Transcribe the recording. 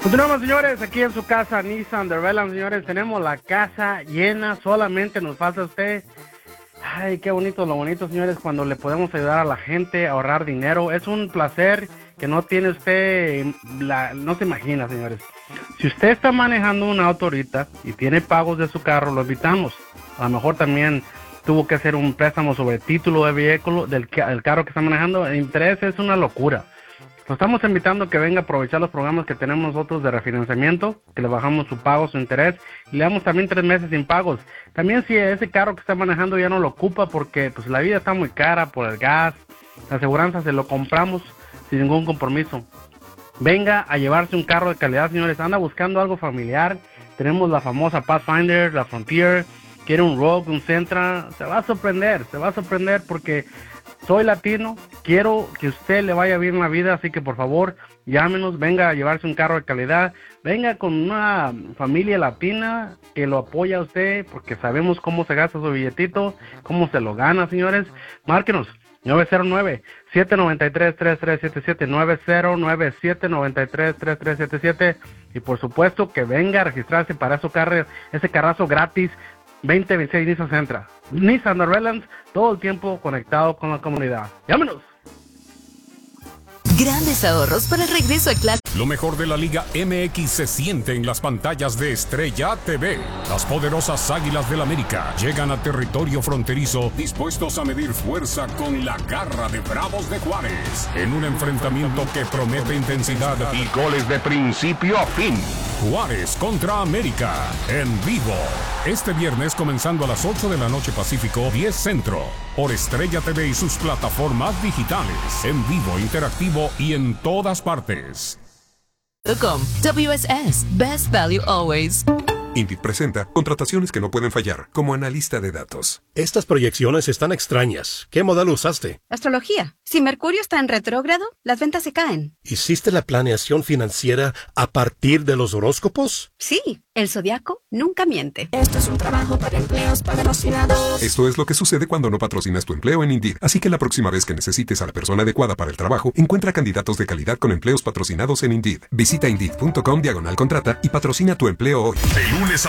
Continuamos, señores, aquí en su casa Nissan de Relance, señores. Tenemos la casa llena, solamente nos falta usted. Ay, qué bonito, lo bonito, señores, cuando le podemos ayudar a la gente a ahorrar dinero. Es un placer que no tiene usted, no se imagina, señores. Si usted está manejando un auto ahorita y tiene pagos de su carro, lo invitamos. A lo mejor también tuvo que hacer un préstamo sobre título de vehículo del carro que está manejando. El interés es una locura. Lo estamos invitando a que venga a aprovechar los programas que tenemos nosotros de refinanciamiento, que le bajamos su pago, su interés, y le damos también 3 meses sin pagos. También si ese carro que está manejando ya no lo ocupa porque pues la vida está muy cara por el gas, la aseguranza se lo compramos sin ningún compromiso. Venga a llevarse un carro de calidad, señores. Anda buscando algo familiar. Tenemos la famosa Pathfinder, la Frontier, quiere un Rogue, un Sentra. Se va a sorprender porque soy latino, quiero que usted le vaya bien la vida, así que por favor, llámenos, venga a llevarse un carro de calidad, venga con una familia latina que lo apoya a usted, porque sabemos cómo se gasta su billetito, cómo se lo gana, señores. Márquenos, 909-793-3377, 909-793-3377, y por supuesto que venga a registrarse para ese carrazo gratis, 2026 Nissan Sentra. Nissan de Relance, todo el tiempo conectado con la comunidad. ¡Llámenos! Grandes ahorros para el regreso a clase. Lo mejor de la Liga MX se siente en las pantallas de Estrella TV. Las poderosas Águilas del América llegan a territorio fronterizo dispuestos a medir fuerza con la garra de Bravos de Juárez en un enfrentamiento que promete intensidad y goles de principio a fin. Juárez contra América en vivo. Este viernes comenzando a las 8 de la noche Pacífico, 10 Centro. Por Estrella TV y sus plataformas digitales. En vivo, interactivo y en todas partes. WSS, Best Value Always. Indeed presenta contrataciones que no pueden fallar, como analista de datos. Estas proyecciones están extrañas. ¿Qué modal usaste? Astrología. Si Mercurio está en retrógrado, las ventas se caen. ¿Hiciste la planeación financiera a partir de los horóscopos? Sí, el zodiaco nunca miente. Esto es un trabajo para empleos patrocinados. Esto es lo que sucede cuando no patrocinas tu empleo en Indeed. Así que la próxima vez que necesites a la persona adecuada para el trabajo, encuentra candidatos de calidad con empleos patrocinados en Indeed. Visita Indeed.com/contrata y patrocina tu empleo hoy. De lunes a